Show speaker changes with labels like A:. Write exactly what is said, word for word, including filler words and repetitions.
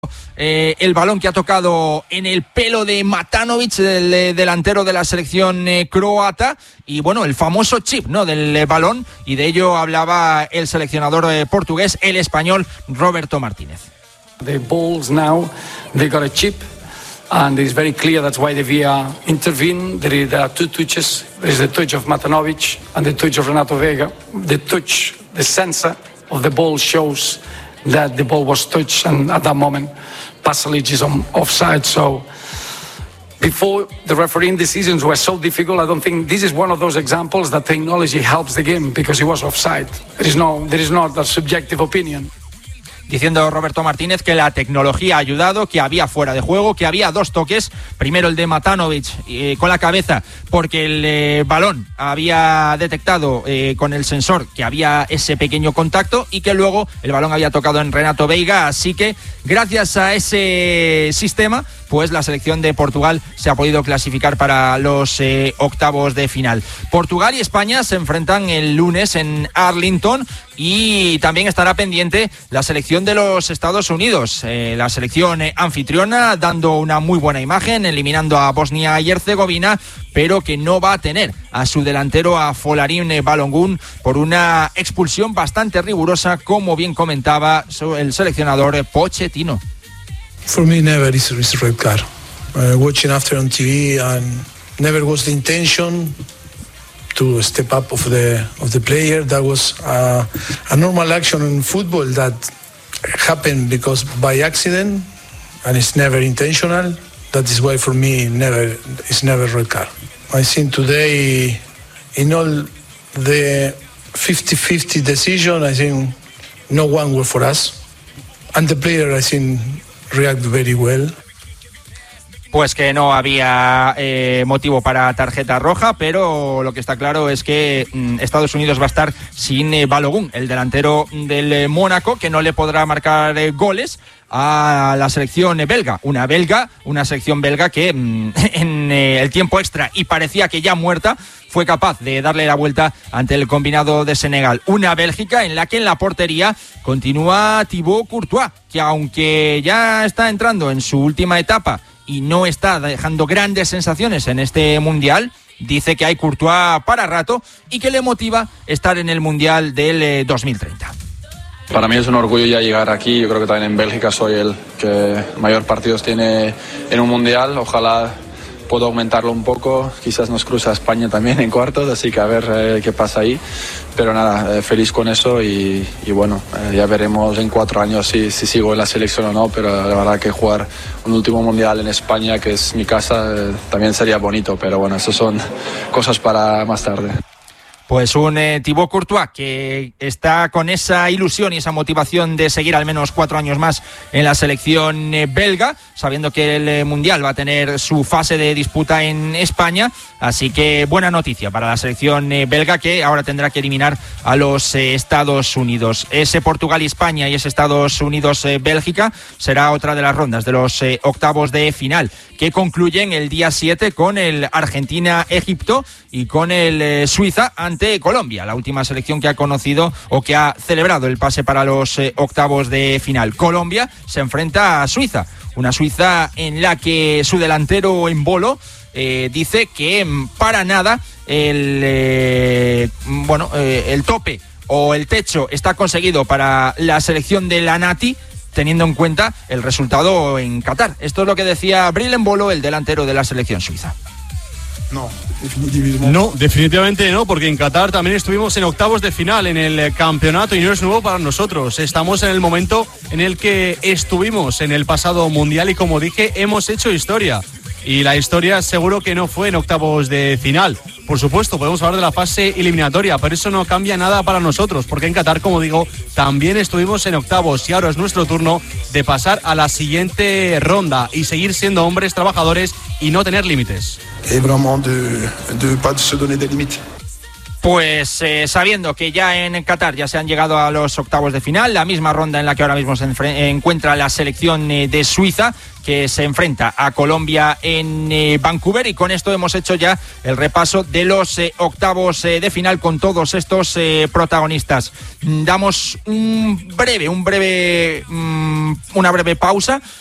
A: Eh, el balón que ha tocado en el pelo de Matanovic, el eh, delantero de la selección eh, croata, y bueno, el famoso chip, ¿no?, del eh, balón, y de ello hablaba el seleccionador eh, portugués, el español Roberto Martínez.
B: The balls now, they got a chip, and it's very clear that's why the V A R intervened. There, there are two touches. There is the touch of Matanovic and the touch of Renato Vega. The touch, the sensor of the ball shows that the ball was touched, and at that moment Pasalic is on offside. So before, the refereeing decisions were so difficult. I don't think this is one of those examples that technology helps the game, because he was offside. There is no, there is not a subjective opinion.
A: Diciendo Roberto Martínez que la tecnología ha ayudado, que había fuera de juego, que había dos toques. Primero el de Matanovic eh, con la cabeza, porque el eh, balón había detectado eh, con el sensor que había ese pequeño contacto, y que luego el balón había tocado en Renato Veiga. Así que gracias a ese sistema, pues la selección de Portugal se ha podido clasificar para los eh, octavos de final. Portugal y España se enfrentan el lunes en Arlington, y también estará pendiente la selección de los Estados Unidos, eh, la selección eh, anfitriona, dando una muy buena imagen, eliminando a Bosnia y Herzegovina, pero que no va a tener a su delantero, a Folarin Balogun, por una expulsión bastante rigurosa, como bien comentaba el seleccionador Pochettino.
C: For me, never is a red card. Uh, watching after on T V, and never was the intention to step up of the of the player. That was uh, a normal action in football that happened because by accident, and it's never intentional. That is why for me, never it's never red card. I think today, in all the fifty-fifty decision, I think no one were for us, and the player, I think, react very well.
A: Pues que no había eh, motivo para tarjeta roja, pero lo que está claro es que mm, Estados Unidos va a estar sin eh, Balogun, el delantero del eh, Mónaco, que no le podrá marcar eh, goles a la selección eh, belga. Una belga, una selección belga que mm, en eh, el tiempo extra, y parecía que ya muerta, fue capaz de darle la vuelta ante el combinado de Senegal. Una Bélgica en la que en la portería continúa Thibaut Courtois, que aunque ya está entrando en su última etapa y no está dejando grandes sensaciones en este Mundial, dice que hay Courtois para rato y que le motiva estar en el Mundial del eh, dos mil treinta.
D: Para mí es un orgullo ya llegar aquí. Yo creo que también en Bélgica soy el que mayor partidos tiene en un Mundial. Ojalá puedo aumentarlo un poco. Quizás nos cruza España también en cuartos, así que a ver eh, qué pasa ahí. Pero nada, eh, feliz con eso, y, y bueno, eh, ya veremos en cuatro años si, si sigo en la selección o no, pero la verdad que jugar un último Mundial en España, que es mi casa, eh, también sería bonito, pero bueno, eso son cosas para más tarde.
A: Pues un eh, Thibaut Courtois que está con esa ilusión y esa motivación de seguir al menos cuatro años más en la selección eh, belga, sabiendo que el eh, Mundial va a tener su fase de disputa en España. Así que buena noticia para la selección eh, belga, que ahora tendrá que eliminar a los eh, Estados Unidos. Ese Portugal y España y ese Estados Unidos-Bélgica eh, será otra de las rondas de los eh, octavos de final, que concluyen el día siete con el Argentina-Egipto y con el eh, Suiza ante Colombia, la última selección que ha conocido o que ha celebrado el pase para los eh, octavos de final. Colombia se enfrenta a Suiza, una Suiza en la que su delantero Embolo eh, dice que para nada el eh, bueno eh, el tope o el techo está conseguido para la selección de la Nati, teniendo en cuenta el resultado en Qatar. Esto es lo que decía Bril Embolo, el delantero de la selección suiza.
E: No, definitivamente. No, definitivamente no, porque en Qatar también estuvimos en octavos de final en el campeonato y no es nuevo para nosotros. Estamos en el momento en el que estuvimos en el pasado mundial y, como dije, hemos hecho historia. Y la historia seguro que no fue en octavos de final. Por supuesto, podemos hablar de la fase eliminatoria, pero eso no cambia nada para nosotros, porque en Qatar, como digo, también estuvimos en octavos y ahora es nuestro turno de pasar a la siguiente ronda y seguir siendo hombres trabajadores y no tener límites.
F: Et vraiment de, de pas se donner des limites.
A: Pues eh, sabiendo que ya en Qatar ya se han llegado a los octavos de final, la misma ronda en la que ahora mismo se enfre- encuentra la selección eh, de Suiza, que se enfrenta a Colombia en eh, Vancouver, y con esto hemos hecho ya el repaso de los eh, octavos eh, de final con todos estos eh, protagonistas. Damos un breve, un breve, um, una breve pausa